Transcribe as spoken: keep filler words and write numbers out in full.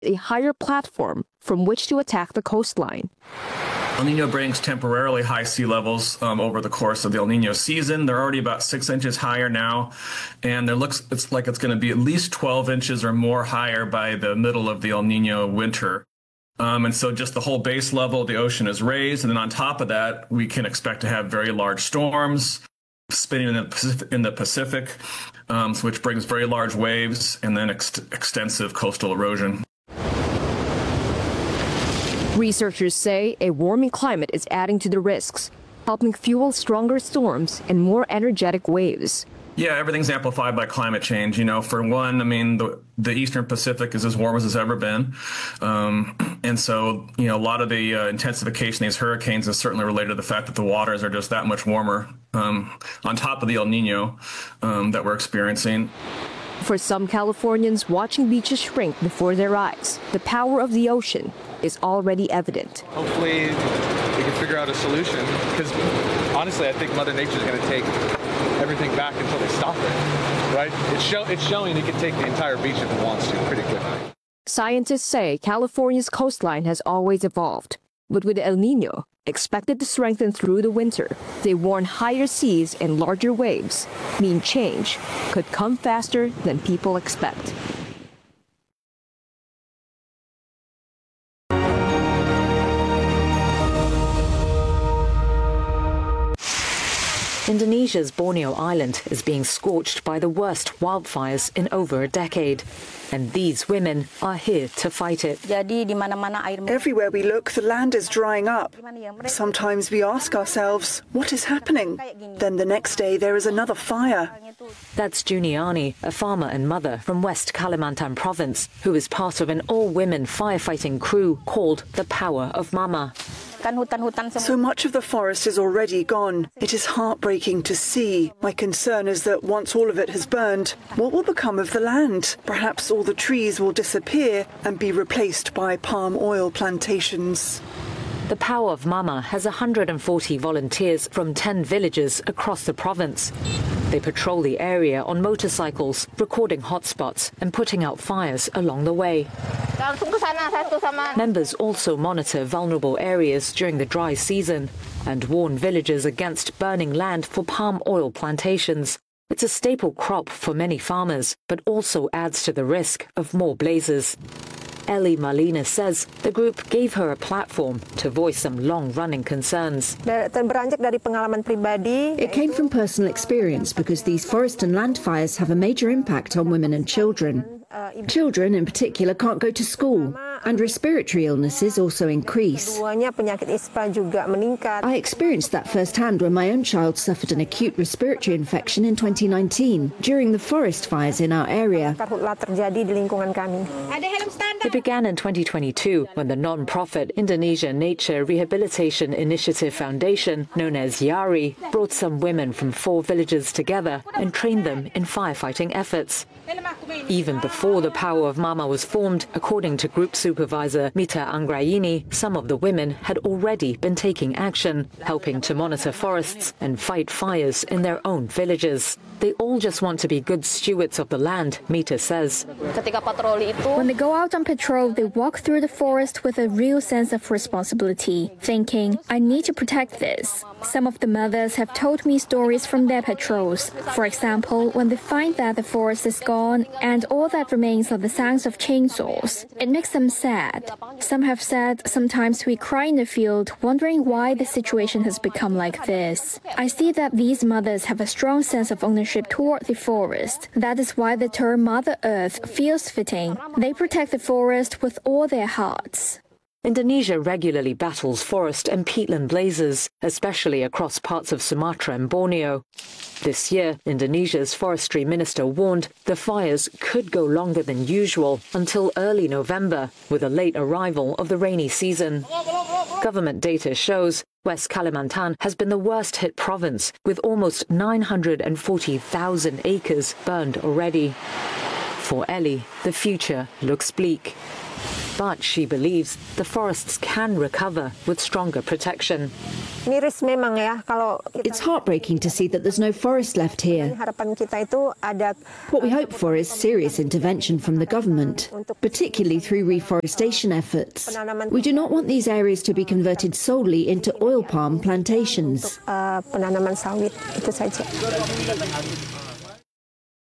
a higher platform from which to attack the coastline. El Nino brings temporarily high sea levels um, over the course of the El Nino season. They're already about six inches higher now, and it looks it's like it's going to be at least twelve inches or more higher by the middle of the El Nino winter. Um, and so just the whole base level of the ocean is raised, and then on top of that, we can expect to have very large storms spinning in the Pacific, in the Pacific um, which brings very large waves and then ex- extensive coastal erosion. Researchers say a warming climate is adding to the risks, helping fuel stronger storms and more energetic waves. Yeah, everything's amplified by climate change. You know, for one, I mean, the, the Eastern Pacific is as warm as it's ever been. Um, and so, you know, a lot of the uh, intensification of these hurricanes is certainly related to the fact that the waters are just that much warmer um, on top of the El Nino um, that we're experiencing. For some Californians, watching beaches shrink before their eyes, the power of the ocean is already evident. Hopefully we can figure out a solution, because honestly, I think Mother Nature is going to take everything back until they stop it, right? It's, show, it's showing it can take the entire beach if it wants to pretty quickly. Scientists say California's coastline has always evolved, but with El Nino expected to strengthen through the winter, they warn higher seas and larger waves mean change could come faster than people expect. Indonesia's Borneo Island is being scorched by the worst wildfires in over a decade. And these women are here to fight it. Everywhere we look, the land is drying up. Sometimes we ask ourselves, what is happening? Then the next day there is another fire. That's Juniani, a farmer and mother from West Kalimantan province, who is part of an all-women firefighting crew called the Power of Mama. So much of the forest is already gone. It is heartbreaking to see. My concern is that once all of it has burned, what will become of the land? Perhaps all the trees will disappear and be replaced by palm oil plantations. The Power of Mama has one hundred forty volunteers from ten villages across the province. They patrol the area on motorcycles, recording hotspots and putting out fires along the way. Members also monitor vulnerable areas during the dry season and warn villagers against burning land for palm oil plantations. It's a staple crop for many farmers, but also adds to the risk of more blazes. Ellie Malina says the group gave her a platform to voice some long-running concerns. It came from personal experience because these forest and land fires have a major impact on women and children. Children, in particular, can't go to school, and respiratory illnesses also increase. I experienced that firsthand when my own child suffered an acute respiratory infection in twenty nineteen during the forest fires in our area. It began in twenty twenty-two when the non-profit Indonesia Nature Rehabilitation Initiative Foundation, known as YARI, brought some women from four villages together and trained them in firefighting efforts. Even before the Power of Mama was formed, according to Group Supervisor Mita Anggraini, some of the women had already been taking action, helping to monitor forests and fight fires in their own villages. They all just want to be good stewards of the land, Mita says. When they go out on patrol, they walk through the forest with a real sense of responsibility, thinking, I need to protect this. Some of the mothers have told me stories from their patrols. For example, when they find that the forest is gone and all that remains are the sounds of chainsaws, it makes them sad. Some have said sometimes we cry in the field, wondering why the situation has become like this. I see that these mothers have a strong sense of ownership toward the forest. That is why the term Mother Earth feels fitting. They protect the forest with all their hearts. Indonesia regularly battles forest and peatland blazes, especially across parts of Sumatra and Borneo. This year, Indonesia's forestry minister warned the fires could go longer than usual until early November, with a late arrival of the rainy season. Government data shows West Kalimantan has been the worst hit province, with almost nine hundred forty thousand acres burned already. For Ellie, the future looks bleak. But she believes the forests can recover with stronger protection. It's heartbreaking to see that there's no forest left here. What we hope for is serious intervention from the government, particularly through reforestation efforts. We do not want these areas to be converted solely into oil palm plantations.